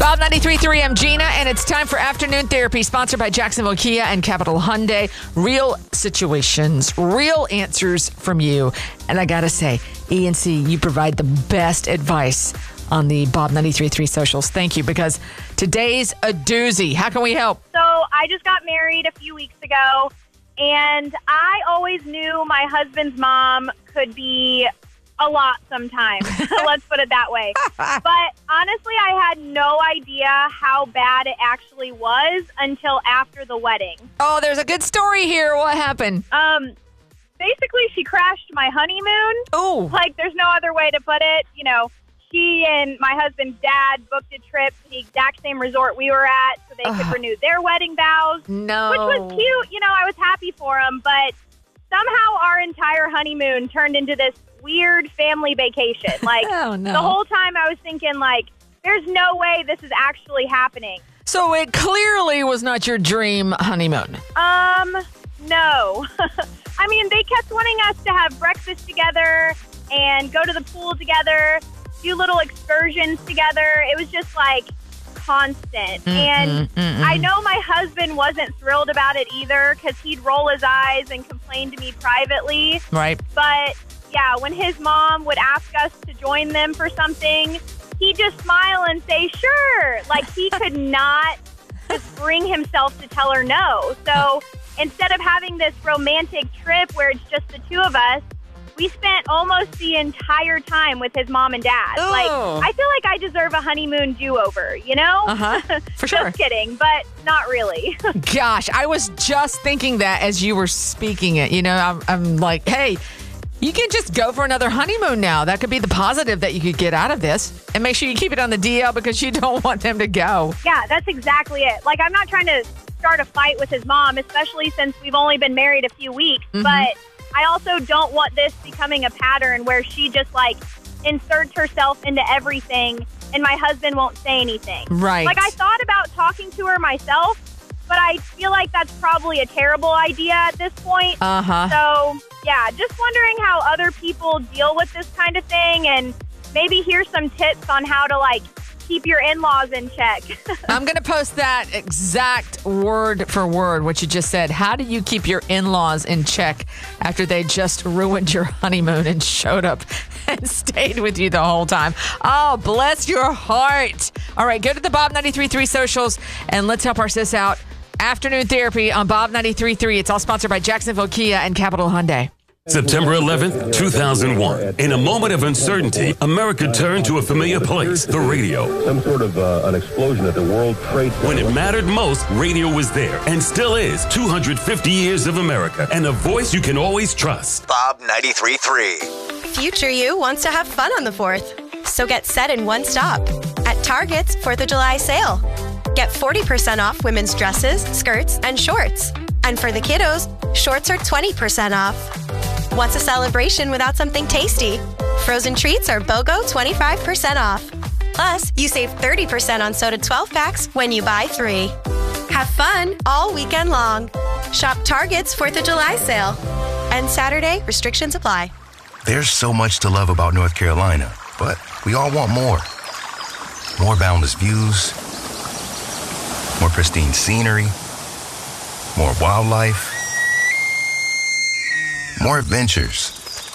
Bob 93.3, I'm Gina, and it's time for Afternoon Therapy, sponsored by Jacksonville Kia and Capital Hyundai. Real situations, real answers from you. And I gotta say, E&C, you provide the best advice on the Bob 93.3 socials. Thank you, because today's a doozy. How can we help? So I just got married a few weeks ago, and I always knew my husband's mom could be a lot sometimes. Let's put it that way. But honestly, I had no idea how bad it actually was until after the wedding. Oh, there's a good story here. What happened? Basically, she crashed my honeymoon. Oh. Like, there's no other way to put it. You know, she and my husband's dad booked a trip to the exact same resort we were at so they could renew their wedding vows. No. Which was cute. You know, I was happy for them. But somehow our entire honeymoon turned into this weird family vacation. Like, oh, no. The whole time I was thinking, like, there's no way this is actually happening. So it clearly was not your dream honeymoon. No. I mean, they kept wanting us to have breakfast together and go to the pool together, do little excursions together. It was just like constant. And I know my husband wasn't thrilled about it either, because he'd roll his eyes and complain to me privately. Right. But yeah, when his mom would ask us to join them for something, he'd just smile and say, sure. Like, he could not just bring himself to tell her no. So instead of having this romantic trip where it's just the two of us, we spent almost the entire time with his mom and dad. Oh. Like, I feel like I deserve a honeymoon do-over, you know? For sure. Just kidding, but not really. Gosh, I was just thinking that as you were speaking it. You know, I'm like, hey, you can just go for another honeymoon now. That could be the positive that you could get out of this. And make sure you keep it on the DL, because you don't want them to go. Yeah, that's exactly it. Like, I'm not trying to start a fight with his mom, especially since we've only been married a few weeks. But I also don't want this becoming a pattern where she just, like, inserts herself into everything and my husband won't say anything. Right. Like, I thought about talking to her myself, but I feel like that's probably a terrible idea at this point. So, yeah, just wondering how other people deal with this kind of thing, and maybe here's some tips on how to, like, keep your in-laws in check. I'm going to post that exact word for word, what you just said. How do you keep your in-laws in check after they just ruined your honeymoon and showed up and stayed with you the whole time? Oh, bless your heart. All right, go to the Bob 93.3 socials and let's help our sis out. Afternoon Therapy on Bob 93.3. It's all sponsored by Jacksonville Kia and Capital Hyundai. September 11th, 2001. In a moment of uncertainty, America turned to a familiar place, the radio. Some sort of an explosion at the World Trade Center. When it mattered most, radio was there and still is. 250 years of America and a voice you can always trust. Bob 93.3. Future you wants to have fun on the 4th. So get set in one stop at Target's 4th of July sale. Get 40% off women's dresses, skirts, and shorts. And for the kiddos, shorts are 20% off. What's a celebration without something tasty? Frozen treats are BOGO 25% off. Plus, you save 30% on soda 12 packs when you buy 3. Have fun all weekend long. Shop Target's 4th of July sale. And Saturday, restrictions apply. There's so much to love about North Carolina, but we all want more. More boundless views, more pristine scenery, more wildlife, more adventures,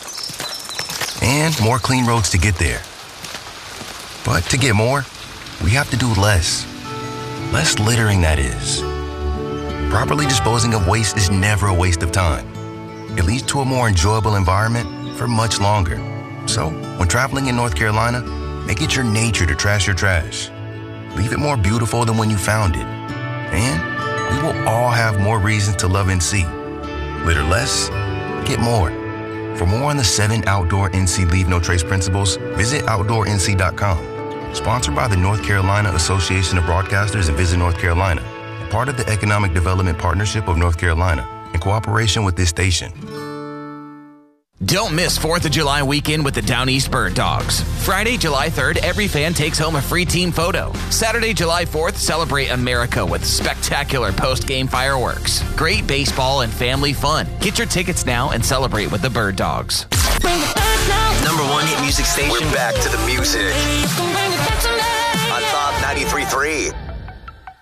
and more clean roads to get there. But to get more, we have to do less. Less littering, that is. Properly disposing of waste is never a waste of time. It leads to a more enjoyable environment for much longer. So, when traveling in North Carolina, make it your nature to trash your trash. Leave it more beautiful than when you found it. And we will all have more reasons to love NC. Litter less, get more. For more on the 7 outdoor NC Leave No Trace principles, visit OutdoorNC.com. Sponsored by the North Carolina Association of Broadcasters and Visit North Carolina. Part of the Economic Development Partnership of North Carolina, in cooperation with this station. Don't miss 4th of July weekend with the Down East Bird Dogs. Friday, July 3rd, every fan takes home a free team photo. Saturday, July 4th, celebrate America with spectacular post-game fireworks. Great baseball and family fun. Get your tickets now and celebrate with the Bird Dogs. Number one hit music station. We're back to the music. On Bob 93.3. 93.